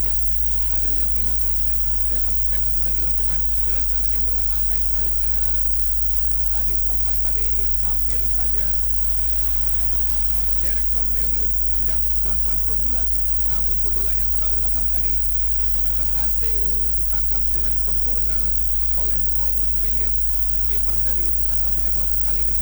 siap. Ada Liam Milan dan Stefan sudah dilakukan. Deras jalannya bola, sayang sekali pendengar. Tadi sempat hampir saja Derek Cornelius hendak melakukan sundulan, namun sundulannya terlalu lemah tadi. Berhasil ditangkap dengan sempurna oleh Rowan Williams, kiper dari timnas Afrika Selatan. Kali ini